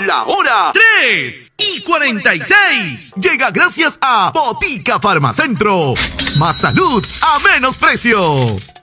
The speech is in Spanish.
La hora 3:46. llega gracias a Botica Farmacentro. Más salud a menos precio.